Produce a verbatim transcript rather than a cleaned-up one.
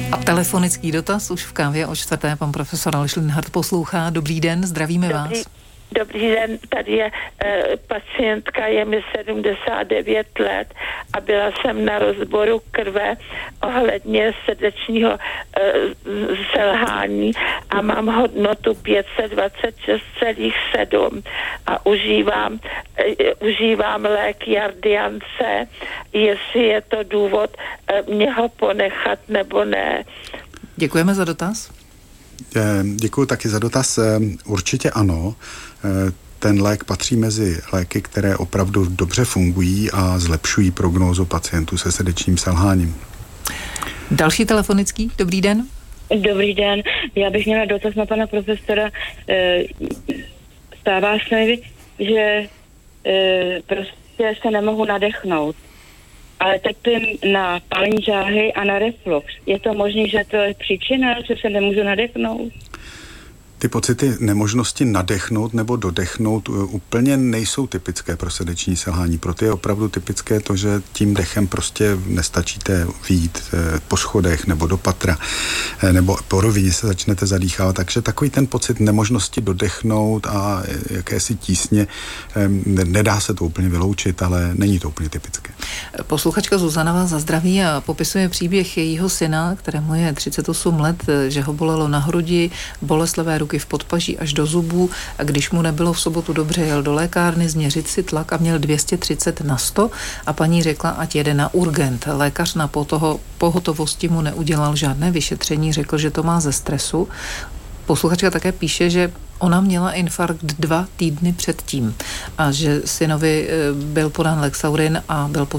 A telefonický dotaz už v kávě o čtvrté pan profesor Aleš Linhart poslouchá. Dobrý den, zdravíme Dobrý. vás. Dobrý den, tady je e, pacientka, je mi sedmdesát devět let a byla jsem na rozboru krve ohledně srdečního e, selhání a mám hodnotu pět set dvacet šest celá sedm a užívám, e, užívám lék Jardiance, jestli je to důvod e, mě ho ponechat nebo ne. Děkujeme za dotaz. Děkuji taky za dotaz. Určitě ano. Ten lék patří mezi léky, které opravdu dobře fungují a zlepšují prognózu pacientů se srdečním selháním. Další telefonický, dobrý den. Dobrý den, já bych měla dotaz na pana profesora. Stává se mi, že prostě se nemohu nadechnout, ale trpím na pálení žáhy a na reflux. Je to možné, že to je příčina, že se nemůžu nadechnout? Ty pocity nemožnosti nadechnout nebo dodechnout úplně nejsou typické pro srdeční selhání. Pro ty je opravdu typické to, že tím dechem prostě nestačíte vyjít po schodech nebo do patra, nebo po rovině se začnete zadýchávat. Takže takový ten pocit nemožnosti dodechnout a jakési tísně, nedá se to úplně vyloučit, ale není to úplně typické. Posluchačka Zuzana vás zazdraví a popisuje příběh jejího syna, kterému je třicet osm let, že ho bolelo na hrudi, bolest levé ruky v podpaží až do zubů a když mu nebylo v sobotu dobře, jel do lékárny změřit si tlak a měl dvě stě třicet na sto a paní řekla, ať jede na urgent. Lékař na potoho, pohotovosti mu neudělal žádné vyšetření, řekl, že to má ze stresu. Posluchačka také píše, že ona měla infarkt dva týdny předtím a že synovi byl podán Lexaurin a byl